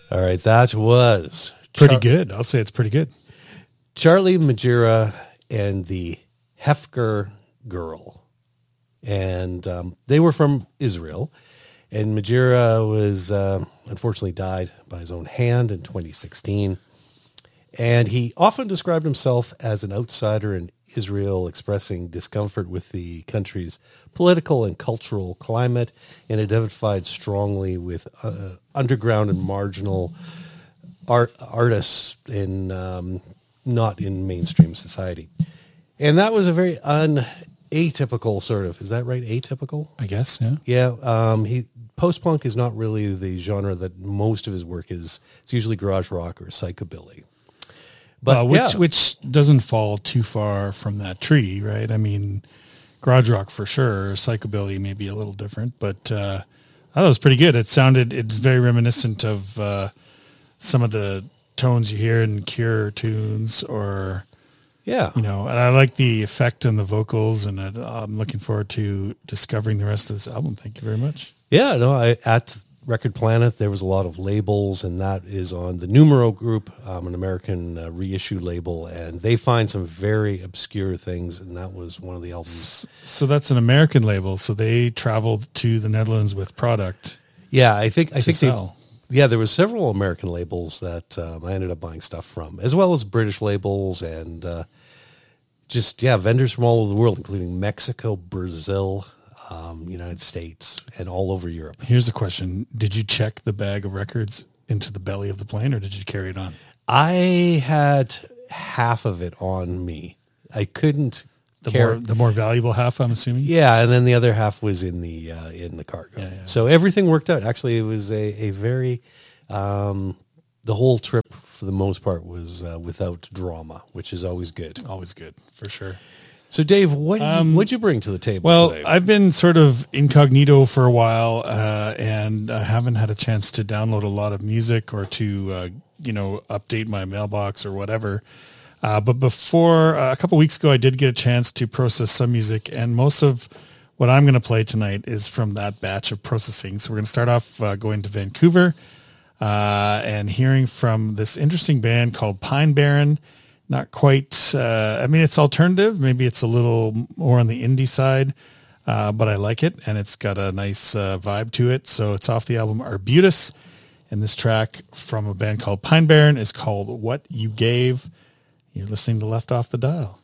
All right, that was Pretty good. I'll say it's pretty good. Charlie Majira and the Hefker Girl. And they were from Israel. And Majira was unfortunately died by his own hand in 2016. And he often described himself as an outsider in Israel, expressing discomfort with the country's political and cultural climate, and identified strongly with underground and marginal artists in not in mainstream society. And that was a very atypical sort of, is that right? Atypical? I guess, yeah. Yeah. Post-punk is not really the genre that most of his work is. It's usually garage rock or psychobilly. But which doesn't fall too far from that tree, right? I mean, garage rock for sure, psychobilly may be a little different, but I thought it was pretty good. It's very reminiscent of some of the tones you hear in Cure tunes, or and I like the effect on the vocals, and I'm looking forward to discovering the rest of this album. Thank you very much. Yeah, no, at Record Planet, there was a lot of labels, and that is on the Numero Group, an American reissue label, and they find some very obscure things, and that was one of the albums. So that's an American label, so they traveled to the Netherlands with product. Yeah, I think sell. there was several American labels that I ended up buying stuff from, as well as British labels and vendors from all over the world, including Mexico, Brazil, United States, and all over Europe. Here's a question. Did you check the bag of records into the belly of the plane, or did you carry it on? I had half of it on me. I couldn't the more valuable half, I'm assuming? Yeah, and then the other half was in the cargo. Yeah. So everything worked out. Actually, it was a very, the whole trip for the most part was without drama, which is always good. Always good, for sure. So, Dave, what'd you bring to the table today? I've been sort of incognito for a while, and I haven't had a chance to download a lot of music or to, update my mailbox or whatever. But before, a couple weeks ago, I did get a chance to process some music, and most of what I'm going to play tonight is from that batch of processing. So we're going to start off going to Vancouver and hearing from this interesting band called Pine Barren. Not quite, it's alternative. Maybe it's a little more on the indie side, but I like it, and it's got a nice vibe to it. So it's off the album Arbutus, and this track from a band called Pine Barren is called What You Gave. You're listening to Left Off the Dial.